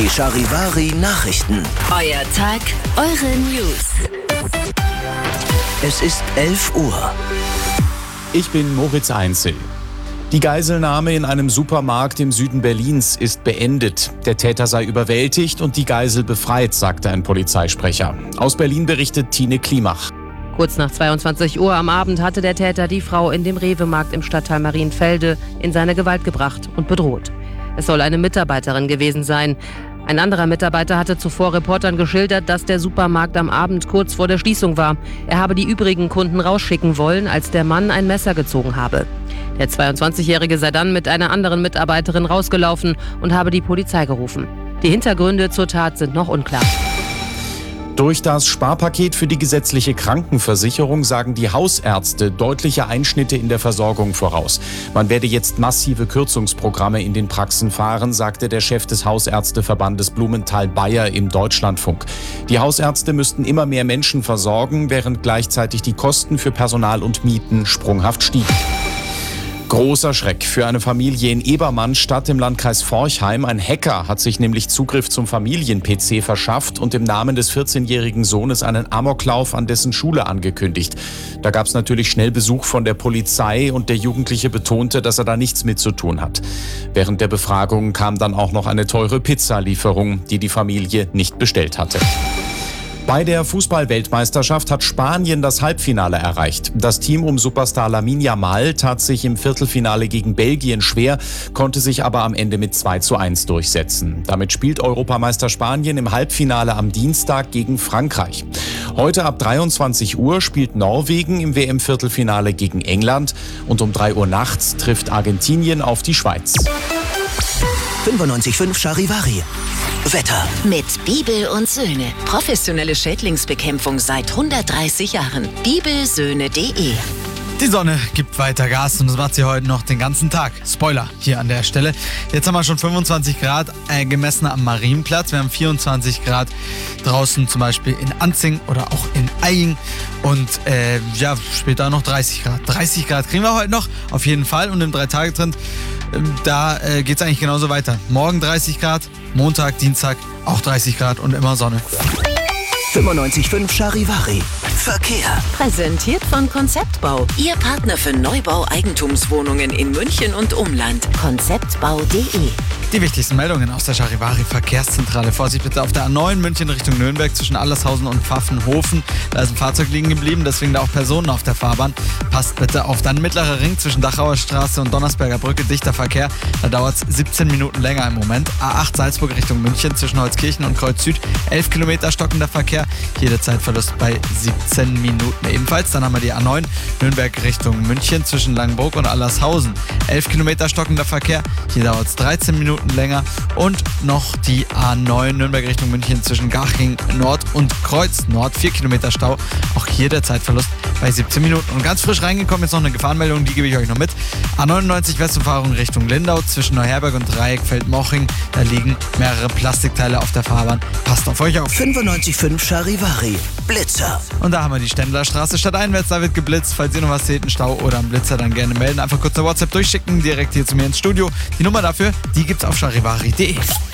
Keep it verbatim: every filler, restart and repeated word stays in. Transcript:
Die Charivari Nachrichten. Euer Tag, eure News. Es ist elf Uhr. Ich bin Moritz Einzel. Die Geiselnahme in einem Supermarkt im Süden Berlins ist beendet. Der Täter sei überwältigt und die Geisel befreit, sagte ein Polizeisprecher. Aus Berlin berichtet Tine Klimach. Kurz nach zweiundzwanzig Uhr am Abend hatte der Täter die Frau in dem Rewe-Markt im Stadtteil Marienfelde in seine Gewalt gebracht und bedroht. Es soll eine Mitarbeiterin gewesen sein. Ein anderer Mitarbeiter hatte zuvor Reportern geschildert, dass der Supermarkt am Abend kurz vor der Schließung war. Er habe die übrigen Kunden rausschicken wollen, als der Mann ein Messer gezogen habe. Der zweiundzwanzigjährige sei dann mit einer anderen Mitarbeiterin rausgelaufen und habe die Polizei gerufen. Die Hintergründe zur Tat sind noch unklar. Durch das Sparpaket für die gesetzliche Krankenversicherung sagen die Hausärzte deutliche Einschnitte in der Versorgung voraus. Man werde jetzt massive Kürzungsprogramme in den Praxen fahren, sagte der Chef des Hausärzteverbandes Blumenthal-Bayer im Deutschlandfunk. Die Hausärzte müssten immer mehr Menschen versorgen, während gleichzeitig die Kosten für Personal und Mieten sprunghaft stiegen. Großer Schreck für eine Familie in Ebermannstadt im Landkreis Forchheim. Ein Hacker hat sich nämlich Zugriff zum Familien-P C verschafft und im Namen des vierzehnjährigen Sohnes einen Amoklauf an dessen Schule angekündigt. Da gab es natürlich schnell Besuch von der Polizei und der Jugendliche betonte, dass er da nichts mit zu tun hat. Während der Befragung kam dann auch noch eine teure Pizzalieferung, die die Familie nicht bestellt hatte. Bei der Fußball-Weltmeisterschaft hat Spanien das Halbfinale erreicht. Das Team um Superstar Lamine Yamal tat sich im Viertelfinale gegen Belgien schwer, konnte sich aber am Ende mit zwei zu eins durchsetzen. Damit spielt Europameister Spanien im Halbfinale am Dienstag gegen Frankreich. Heute ab dreiundzwanzig Uhr spielt Norwegen im W M-Viertelfinale gegen England und um drei Uhr nachts trifft Argentinien auf die Schweiz. fünfundneunzig Komma fünf Charivari. Wetter. Mit Bibel und Söhne. Professionelle Schädlingsbekämpfung seit hundertdreißig Jahren. bibelsöhne punkt de. Die Sonne gibt weiter Gas und das macht sie heute noch den ganzen Tag. Spoiler hier an der Stelle. Jetzt haben wir schon fünfundzwanzig Grad äh, gemessen am Marienplatz. Wir haben vierundzwanzig Grad draußen zum Beispiel in Anzing oder auch in Eying. Und äh, ja, später noch dreißig Grad. dreißig Grad kriegen wir heute noch, auf jeden Fall. Und im Drei-Tage-Trend, äh, da äh, geht es eigentlich genauso weiter. Morgen dreißig Grad, Montag, Dienstag auch dreißig Grad und immer Sonne. fünfundneunzig Komma fünf Charivari. Verkehr. Präsentiert von Konzeptbau. Ihr Partner für Neubau-Eigentumswohnungen in München und Umland. konzeptbau punkt de. Die wichtigsten Meldungen aus der Charivari Verkehrszentrale. Vorsicht bitte auf der A neun München Richtung Nürnberg zwischen Allershausen und Pfaffenhofen. Da ist ein Fahrzeug liegen geblieben, deswegen da auch Personen auf der Fahrbahn. Passt bitte auf. Dann Mittlerer Ring zwischen Dachauer Straße und Donnersberger Brücke. Dichter Verkehr. Da dauert es siebzehn Minuten länger im Moment. A acht Salzburg Richtung München zwischen Holzkirchen und Kreuz Süd. elf Kilometer stockender Verkehr. Hier der Zeitverlust bei siebzehn Minuten ebenfalls. Dann haben wir die A neun Nürnberg Richtung München zwischen Langenburg und Allershausen. elf Kilometer stockender Verkehr. Hier dauert es dreizehn Minuten länger. Und noch die A neun Nürnberg Richtung München zwischen Garching Nord und Kreuz Nord. vier Kilometer Stau. Auch hier der Zeitverlust bei siebzehn Minuten. Und ganz frisch reingekommen ist noch eine Gefahrenmeldung, die gebe ich euch noch mit. A neunundneunzig Westumfahrung Richtung Lindau zwischen Neuherberg und Dreieckfeld-Moching. Da liegen mehrere Plastikteile auf der Fahrbahn. Passt auf euch auf. fünfundneunzig Komma fünf Charivari. Blitzer. Und da haben wir die Stendelerstraße stadteinwärts, da wird geblitzt. Falls ihr noch was seht, einen Stau oder einen Blitzer, dann gerne melden. Einfach kurz eine WhatsApp durchschicken, direkt hier zu mir ins Studio. Die Nummer dafür, die gibt's auf charivari punkt de.